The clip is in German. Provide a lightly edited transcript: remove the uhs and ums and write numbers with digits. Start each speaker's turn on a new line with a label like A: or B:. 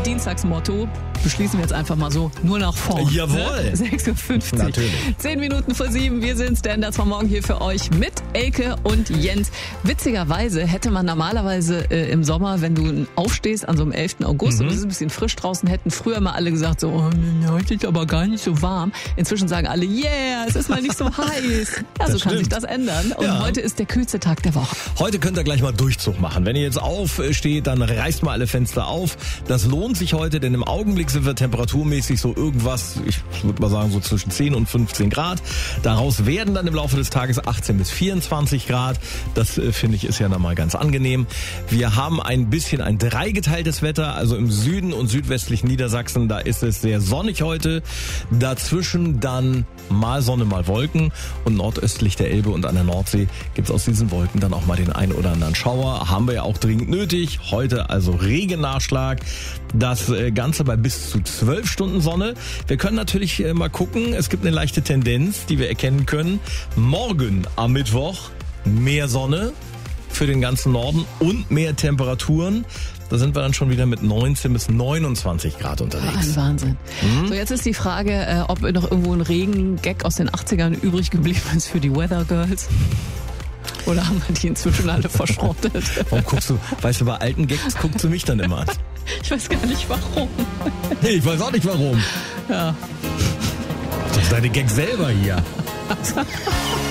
A: Dienstagsmotto beschließen wir jetzt einfach mal so, nur nach vorn.
B: Jawohl.
A: 6.50 Uhr.
B: Natürlich.
A: 10 Minuten vor 7, wir sind Standards von morgen hier für euch mit Elke und Jens. Witzigerweise hätte man normalerweise im Sommer, wenn du aufstehst an so einem 11. August und es ist ein bisschen frisch draußen, hätten früher mal alle gesagt so, oh, heute ist aber gar nicht so warm. Inzwischen sagen alle, yeah, es ist mal nicht so heiß. Ja, so kann sich das ändern. Und heute ist der kühlste Tag der Woche.
B: Heute könnt ihr gleich mal Durchzug machen. Wenn ihr jetzt aufsteht, dann reißt mal alle Fenster auf. Das lohnt sich heute, denn im Augenblick sind wir temperaturmäßig so irgendwas, ich würde mal sagen so zwischen 10 und 15 Grad. Daraus werden dann im Laufe des Tages 18 bis 24 Grad. Das finde ich ist ja nochmal ganz angenehm. Wir haben ein bisschen ein dreigeteiltes Wetter, also im Süden und südwestlichen Niedersachsen, da ist es sehr sonnig heute. Dazwischen dann mal Sonne, mal Wolken und nordöstlich der Elbe und an der Nordsee gibt es aus diesen Wolken dann auch mal den ein oder anderen Schauer. Haben wir ja auch dringend nötig. Heute also Regennachschlag. Das Ganze bei bis zu 12 Stunden Sonne. Wir können natürlich mal gucken. Es gibt eine leichte Tendenz, die wir erkennen können. Morgen am Mittwoch mehr Sonne für den ganzen Norden und mehr Temperaturen. Da sind wir dann schon wieder mit 19 bis 29 Grad unterwegs.
A: Ein Wahnsinn. So, jetzt ist die Frage, ob noch irgendwo ein Regen-Gag aus den 80ern übrig geblieben ist für die Weather Girls. Oder haben wir die inzwischen alle verschrottet?
B: Warum guckst du, weißt du, bei alten Gags guckst du mich dann immer.
A: Ich weiß gar nicht warum.
B: Nee, ich weiß auch nicht warum.
A: Ja.
B: Das ist deine Gag selber hier.